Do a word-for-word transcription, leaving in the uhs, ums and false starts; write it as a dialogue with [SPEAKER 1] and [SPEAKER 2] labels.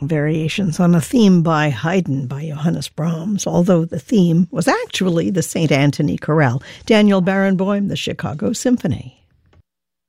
[SPEAKER 1] Variations on a theme by Haydn by Johannes Brahms, although the theme was actually the Saint Anthony Chorale. Daniel Barenboim, the Chicago Symphony.